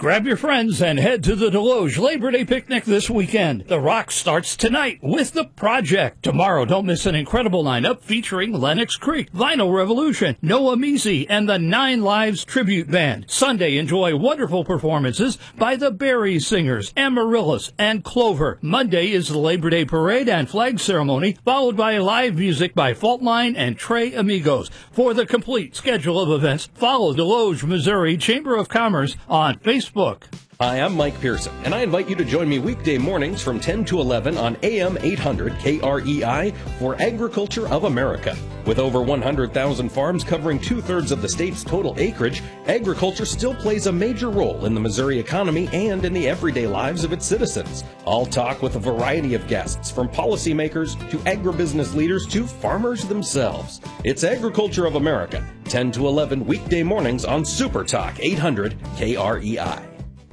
Grab your friends and head to the Deloge Labor Day picnic this weekend. The Rock starts tonight with The Project. Tomorrow, don't miss an incredible lineup featuring Lennox Creek, Vinyl Revolution, Noah Measy, and the Nine Lives Tribute Band. Sunday, enjoy wonderful performances by the Berry Singers, Amaryllis, and Clover. Monday is the Labor Day Parade and Flag Ceremony, followed by live music by Faultline and Trey Amigos. For the complete schedule of events, follow Deloge, Missouri Chamber of Commerce on Facebook. Hi, I'm Mike Pearson, and I invite you to join me weekday mornings from 10 to 11 on AM 800 KREI for Agriculture of America. With over 100,000 farms covering two-thirds of the state's total acreage, agriculture still plays a major role in the Missouri economy and in the everyday lives of its citizens. I'll talk with a variety of guests, from policymakers to agribusiness leaders to farmers themselves. It's Agriculture of America, 10 to 11 weekday mornings on Super Talk 800 KREI.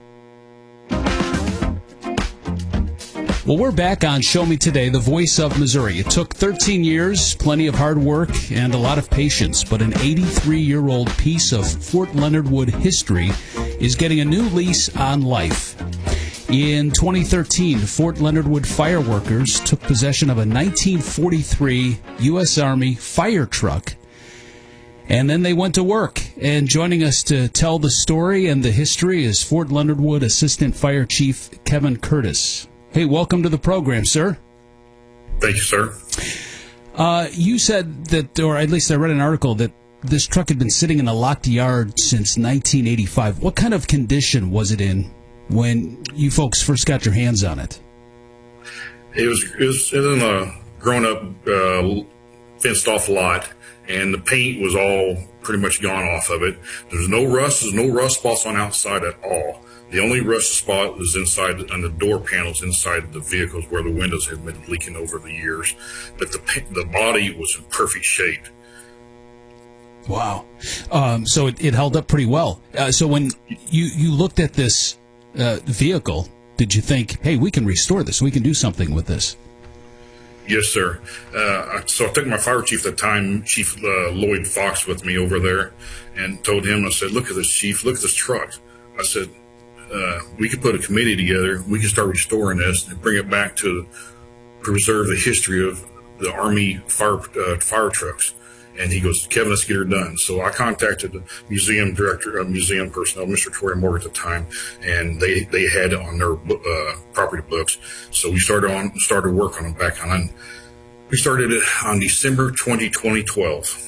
Well, we're back on Show Me Today, the voice of Missouri. It took 13 years, plenty of hard work, and a lot of patience, but an 83-year-old piece of Fort Leonard Wood history is getting a new lease on life. In 2013, Fort Leonard Wood fireworkers took possession of a 1943 U.S. Army fire truck, and then they went to work. And joining us to tell the story and the history is Fort Leonard Wood Assistant Fire Chief Kevin Curtis. Hey, welcome to the program, sir. Thank you, sir. You said that, or at least I read an article, that this truck had been sitting in a locked yard since 1985. What kind of condition was it in when you folks first got your hands on it? It was in a grown-up, fenced-off lot, and the paint was all pretty much gone off of it. There's no rust spots on outside at all. The only rust spot was inside on the door panels inside the vehicles where the windows had been leaking over the years. But the body was in perfect shape. Wow. So it held up pretty well. So when you looked at this vehicle, did you think, hey, we can restore this, we can do something with this? Yes, sir. So I took my fire chief at the time, Chief Lloyd Fox, with me over there, and told him, I said, look at this, Chief, look at this truck. I said, we could put a committee together, we could start restoring this and bring it back to preserve the history of the Army fire trucks. And he goes, Kevin, let's get her done. So I contacted the museum director, museum personnel, Mr. Troy Moore at the time, and they had it on their property books. So we started work on it back on. We started it on December 2012.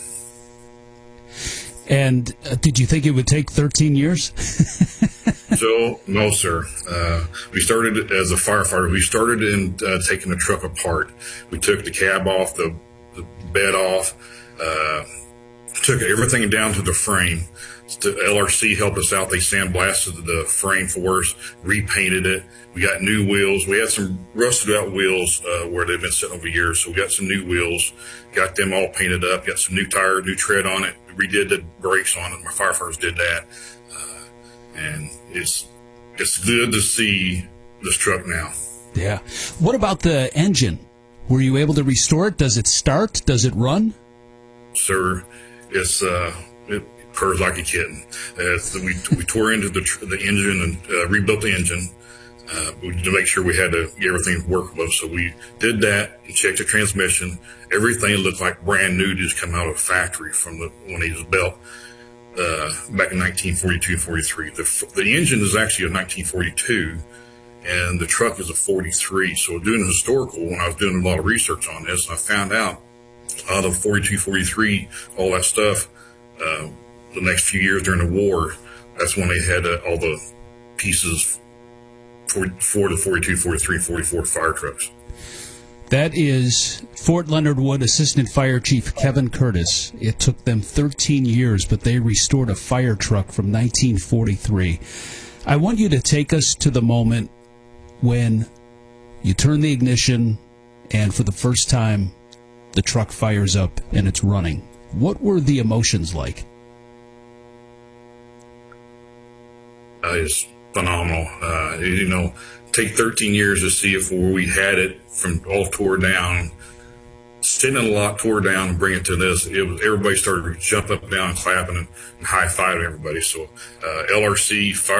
And did you think it would take 13 years? So, no, sir. We started as a firefighter. We started in taking the truck apart. We took the cab off, the bed off, took everything down to the frame. The LRC helped us out. They sandblasted the frame for us, repainted it. We got new wheels. We had some rusted out wheels where they've been sitting over years. So we got some new wheels, got them all painted up, got some new tire, new tread on it. We redid the brakes on it. My firefighters did that. And it's good to see this truck now. Yeah. What about the engine? Were you able to restore it? Does it start? Does it run? Sir, it purrs like a kitten. We tore into the engine and rebuilt the engine to make sure we had to get everything workable. So we did that and checked the transmission. Everything looked like brand new, just come out of the factory from when it was built. Back in 1942 and 43. The engine is actually a 1942, and the truck is a 43. So doing historical, when I was doing a lot of research on this, I found out out of 42, 43, all that stuff, the next few years during the war, that's when they had all the pieces for the 42, 43, 44 fire trucks. That is Fort Leonard Wood Assistant Fire Chief Kevin Curtis. It took them 13 years, but they restored a fire truck from 1943. I want you to take us to the moment when you turn the ignition and for the first time the truck fires up and it's running. What were the emotions like? It's phenomenal. Take 13 years to see if where we had it from all tore down, sitting in a lot tore down, and bring it to this. Everybody started to jump up and down, clapping and high-fiving everybody. So LRC,